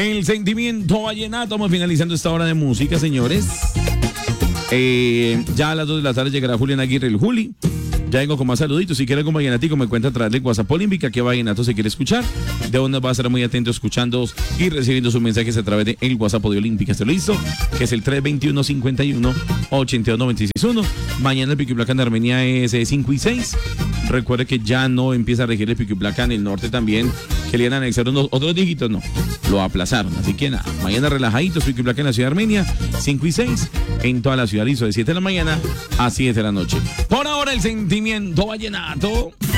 El sentimiento vallenato. Vamos finalizando esta hora de música, señores. Ya a las 2 de la tarde llegará Julián Aguirre, el Juli. Ya vengo con más saluditos. Si quiere algún vallenatico, me cuenta a través del WhatsApp Olímpica. ¿Qué vallenato se quiere escuchar? De donde va a estar muy atento escuchando y recibiendo sus mensajes a través del WhatsApp de Olímpica. ¿Está listo? Que es el 321-51-82-961. Mañana el Pico y Placa en Armenia es 5 y 6. Recuerde que ya no empieza a regir el Pico y Placa en el norte también. Que le iban a anexar otros dígitos, no. Lo aplazaron. Así que nada, mañana relajaditos, Pico y Placa en la ciudad de Armenia, 5 y 6. En toda la ciudad, listo, de 7 de la mañana a 7 de la noche. Por ahora, el sentimiento vallenato.